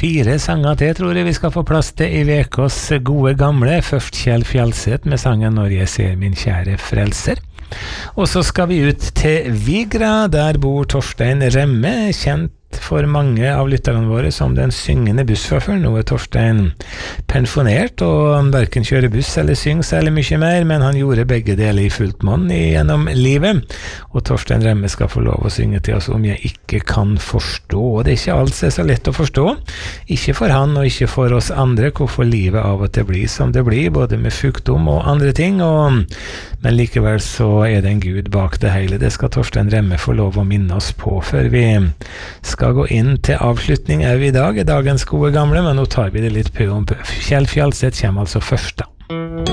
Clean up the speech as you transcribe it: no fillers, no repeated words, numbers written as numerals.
4 sanger til, tror jeg vi skal få plass til i vekos gode gamle. Først Kjell Fjalseth med sangen «Når jeg ser min kjære frelser». Og så skal vi ut til Vigra, der bor Torstein Remme, kjent for mange av lytterne våre som den syngende bussfører. Nå er Torstein pensjonert, og han hverken kjører buss eller synger særlig mye mer, men han gjorde begge deler i fullt monn gjennom livet. Og Torstein Remme skal få lov å synge til oss om jeg ikke kan forstå. Og det er ikke alt som er så lett å forstå. Ikke for han og ikke for oss andre, hvorfor livet av og til blir som det blir, både med sykdom og andre ting. Men likevel så er det en Gud bak det hele. Det skal Torstein Remme få lov å minne oss på før vi skal gå inn til avslutning i dag, dagens gode gamle, men nå tar vi det litt pø om pø. Kjell Fjalseth kommer altså først da.